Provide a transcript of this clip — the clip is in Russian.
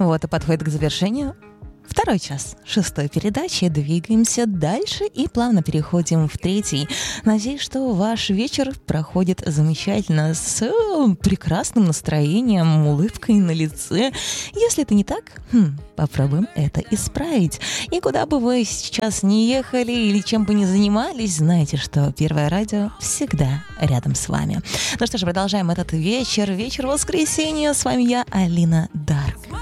Вот и подходит к завершению второй час 6-й передачи. Двигаемся дальше и плавно переходим в 3-й. Надеюсь, что ваш вечер проходит замечательно, с прекрасным настроением, улыбкой на лице. Если это не так, попробуем это исправить. И куда бы вы сейчас ни ехали или чем бы ни занимались, знайте, что Первое радио всегда рядом с вами. Ну что ж, продолжаем этот вечер. Вечер воскресенья. С вами я, Алина Дарк.